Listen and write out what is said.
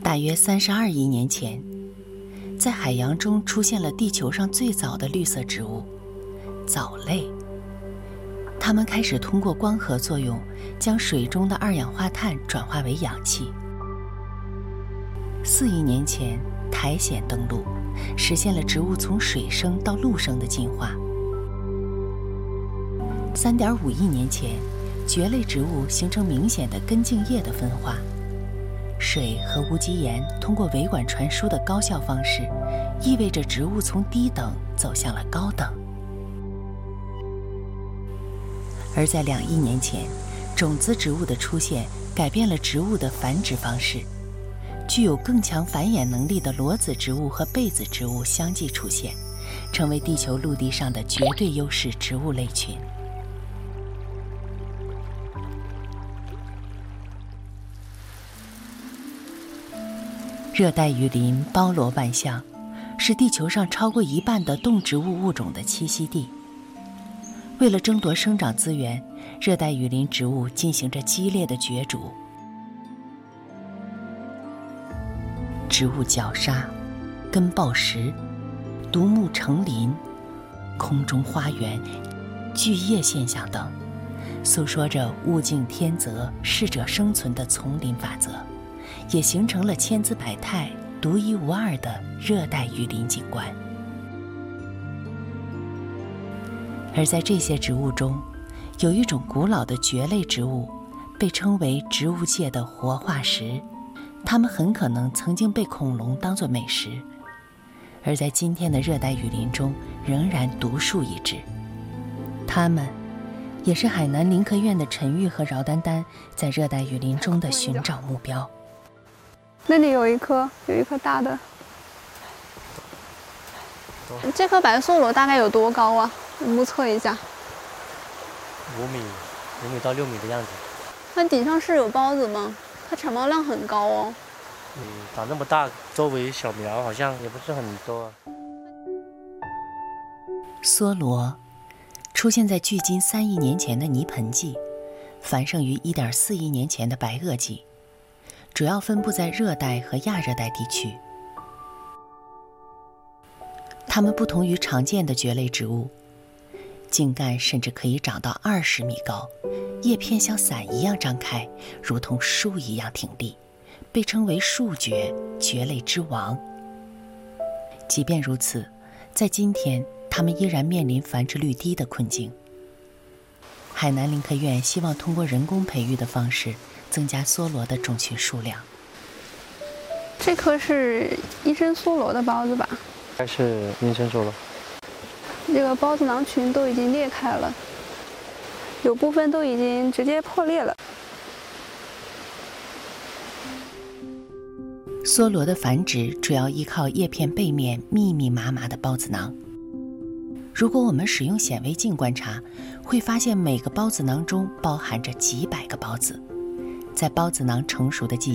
大约32亿年前，在海洋中出现了地球上最早的绿色植物——藻类。它们开始通过光合作用，将水中的二氧化碳转化为氧气。4亿年前，苔藓登陆，实现了植物从水生到陆生的进化。3.5亿年前，蕨类植物形成明显的根茎叶的分化。水和无机盐通过维管传输的高效方式，意味着植物从低等走向了高等。而在2亿年前，种子植物的出现改变了植物的繁殖方式，具有更强繁衍能力的裸子植物和被子植物相继出现，成为地球陆地上的绝对优势植物类群。热带雨林包罗万象，是地球上超过1半的动植物物种的栖息地。为了争夺生长资源，热带雨林植物进行着激烈的角逐。植物绞杀、根爆石、独木成林、空中花园、巨叶现象等，诉说着物竞天择、适者生存的丛林法则，也形成了千姿百态、独一无二的热带雨林景观。而在这些植物中，有一种古老的蕨类植物，被称为植物界的活化石，它们很可能曾经被恐龙当作美食，而在今天的热带雨林中仍然独树一帜。它们也是海南林科院的陈玉和饶丹丹在热带雨林中的寻找目标。 那里有一棵大的，这棵白梭罗大概有多高啊？我目测一下 ，5米到6米的样子。 它顶上是有孢子吗？它产孢量很高哦。 长这么大，周围小苗好像也不是很多啊。 梭罗出现在距今3亿年前的泥盆纪，繁盛于1.4亿年前的白垩纪，主要分布在热带和亚热带地区。它们不同于常见的蕨类植物，茎干甚至可以长到20米高，叶片像伞一样张开，如同树一样挺立，被称为树蕨，蕨类之王。即便如此，在今天，它们依然面临繁殖率低的困境。海南林科院希望通过人工培育的方式，增加梭罗的种群数量。 这棵是医生梭罗的孢子吧？ 应该是医生梭罗。 这个孢子囊群都已经裂开了，有部分都已经直接破裂了。 梭罗的繁殖主要依靠叶片背面密密麻麻的孢子囊。如果我们使用显微镜观察，会发现每个孢子囊中包含着几百个孢子。在孢子囊成熟的季